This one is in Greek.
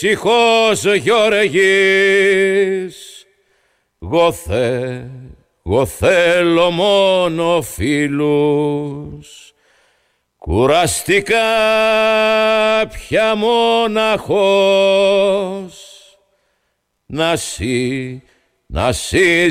ψυχός Γεωργής. Εγώ θέλω μόνο φίλους, κουραστικά πια μοναχός, να